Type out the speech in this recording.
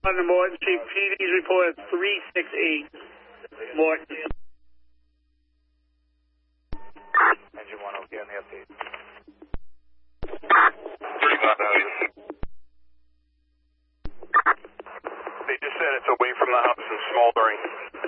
On the Morton Street, PD's report at 368. Morton. Engine 1 okay on the update. 35,000. They just said it's away from the house and smoldering.